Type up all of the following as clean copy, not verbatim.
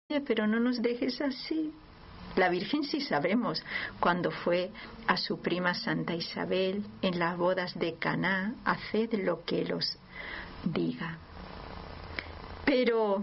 pero no nos dejes así. La Virgen sí sabemos, cuando fue a su prima Santa Isabel en las bodas de Caná, haced lo que Él os diga. Pero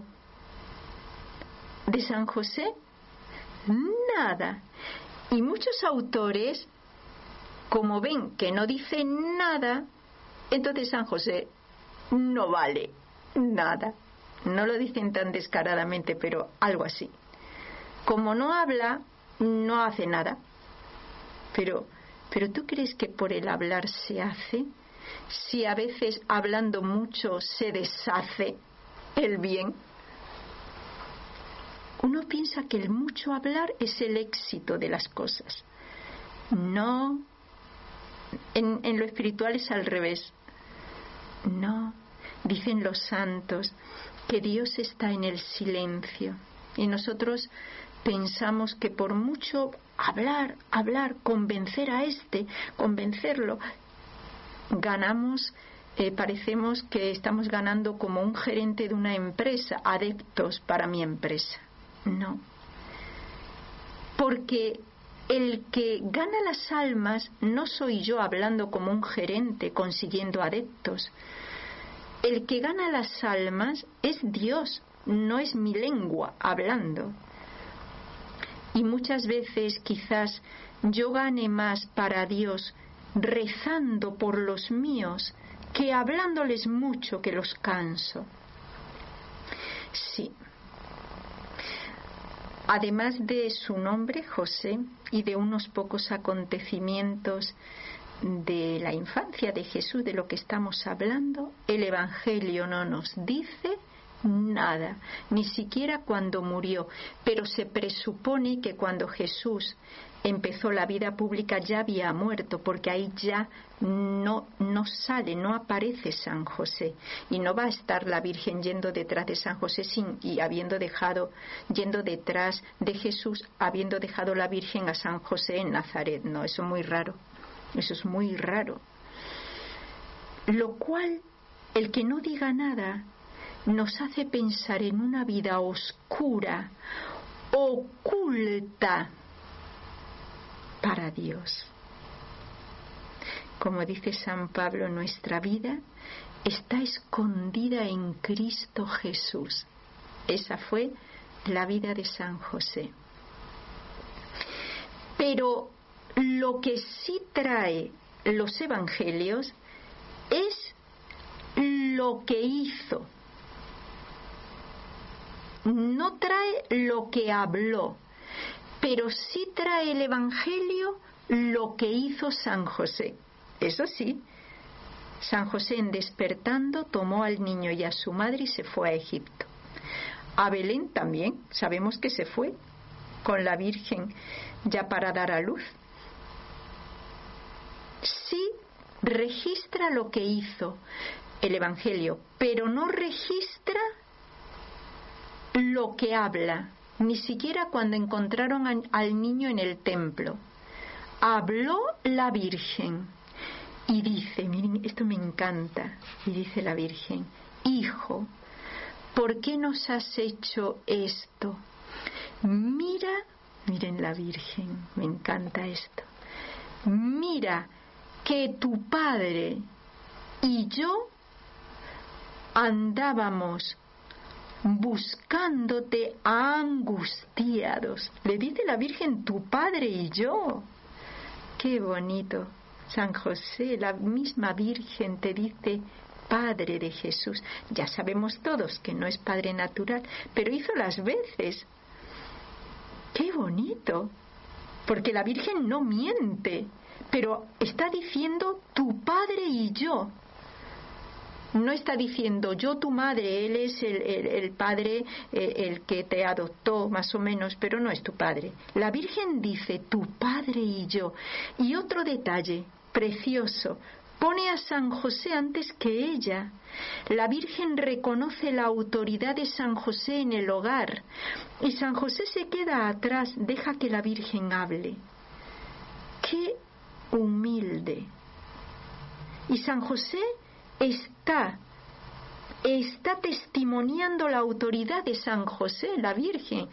de San José, nada. Y muchos autores, como ven que no dice nada, entonces San José no vale nada. No lo dicen tan descaradamente, pero algo así. Como no habla, no hace nada. Pero ¿tú crees que por el hablar se hace? Si a veces hablando mucho se deshace el bien. Uno piensa que el mucho hablar es el éxito de las cosas. No, en lo espiritual es al revés. No, dicen los santos que Dios está en el silencio y nosotros pensamos que por mucho hablar, convencer a convencerlo, ganamos, parecemos que estamos ganando como un gerente de una empresa, adeptos para mi empresa. No, porque el que gana las almas no soy yo hablando como un gerente consiguiendo adeptos. El que gana las almas es Dios, no es mi lengua hablando. Y muchas veces quizás yo gane más para Dios rezando por los míos que hablándoles mucho que los canso. Sí. Además de su nombre, José, y de unos pocos acontecimientos de la infancia de Jesús, de lo que estamos hablando, el Evangelio no nos dice nada, ni siquiera cuando murió, pero se presupone que cuando Jesús empezó la vida pública ya había muerto, porque ahí ya no sale, no aparece San José, y no va a estar la Virgen yendo detrás de San José yendo detrás de Jesús, habiendo dejado la Virgen a San José en Nazaret. No, eso es muy raro. Eso es muy raro. Lo cual, el que no diga nada, nos hace pensar en una vida oscura, oculta para Dios. Como dice San Pablo, nuestra vida está escondida en Cristo Jesús. Esa fue la vida de San José. Pero lo que sí trae los evangelios es lo que hizo. No trae lo que habló, pero sí trae el evangelio lo que hizo San José. Eso sí, San José, en despertando, tomó al niño y a su madre y se fue a Egipto. A Belén también sabemos que se fue con la Virgen ya para dar a luz. Sí registra lo que hizo el Evangelio, pero no registra lo que habla, ni siquiera cuando encontraron al niño en el templo. Habló la Virgen y dice, miren, esto me encanta, y dice la Virgen: Hijo, ¿por qué nos has hecho esto? Miren la Virgen, me encanta esto. Mira que tu padre y yo andábamos buscándote angustiados. Le dice la Virgen, tu padre y yo. Qué bonito. San José, la misma Virgen te dice Padre de Jesús. Ya sabemos todos que no es Padre natural, pero hizo las veces. Qué bonito. Porque la Virgen no miente, pero está diciendo tu padre y yo. No está diciendo yo tu madre, él es el padre, el que te adoptó más o menos, pero no es tu padre. La Virgen dice tu padre y yo. Y otro detalle precioso, pone a San José antes que ella. La Virgen reconoce la autoridad de San José en el hogar y San José se queda atrás, deja que la Virgen hable. ¡Qué humilde! Y San José está testimoniando la autoridad de San José, la Virgen.